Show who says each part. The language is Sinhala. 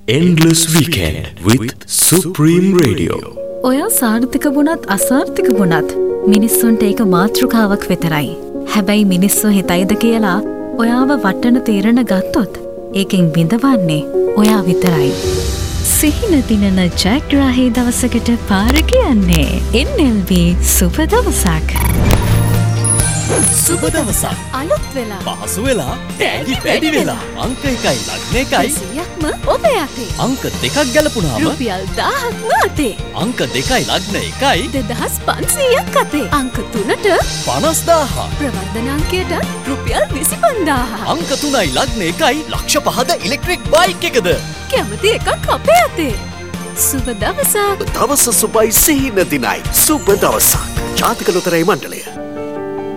Speaker 1: Endless Weekend with Supreme Radio.
Speaker 2: ඔයා සාර්ථක වුණත් අසාර්ථක වුණත් මිනිස්සුන්ට ඒක මාතෘකාවක් විතරයි. හැබැයි මිනිස්සු හිතයිද කියලා ඔයාව වටන තීරණ ගත්තොත් ඒකෙන් බිඳවන්නේ ඔයා විතරයි. සිහින දිනන ජයග්‍රාහී දවසකට පාර කියන්නේ NLB සුබ දවසක්.
Speaker 3: සුබ දවසක්
Speaker 2: අලුත් වෙලා
Speaker 3: පහසු වෙලා ටැගි වැඩි වෙලා අංක 1යි ලග්න 1යි
Speaker 2: 100ක්ම ඔබ යතේ.
Speaker 3: අංක 2ක් ගැලපුණාම
Speaker 2: රුපියල් 1000ක්ම අතේ.
Speaker 3: අංක 2යි ලග්න 1යි
Speaker 2: 2500ක් අතේ. අංක 3ට
Speaker 3: 50000
Speaker 2: ප්‍රවර්ධන අංකයට රුපියල් 25000.
Speaker 3: අංක 3යි ලග්න 1යි ලක්ෂ 5ද ඉලෙක්ට්‍රික් බයික් එකද
Speaker 2: කැමති එකක් අපේ අතේ. සුබ දවසක්.
Speaker 1: දවස සුබයි සිහින දිනයි. සුබ දවසක්. ජාතික ලොතරැයි මණ්ඩලය.